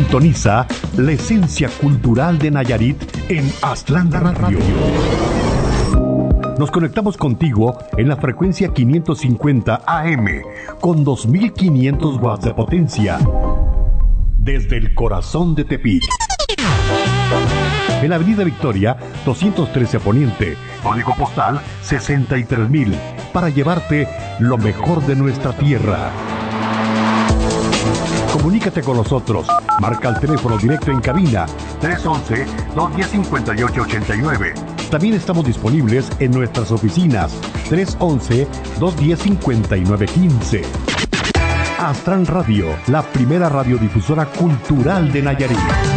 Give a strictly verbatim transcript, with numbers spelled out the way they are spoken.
Sintoniza la esencia cultural de Nayarit en Aztlán Radio. Nos conectamos contigo en la frecuencia quinientos cincuenta A M con dos mil quinientos watts de potencia desde el corazón de Tepic. En la Avenida Victoria, doscientos trece Poniente, código postal sesenta y tres mil, para llevarte lo mejor de nuestra tierra. Comunícate con nosotros. Marca el teléfono directo en cabina tres once, dos diez, cincuenta y ocho ochenta y nueve. También estamos disponibles en nuestras oficinas tres once, dos diez, cincuenta y nueve quince. Aztlán Radio, la primera radiodifusora cultural de Nayarit.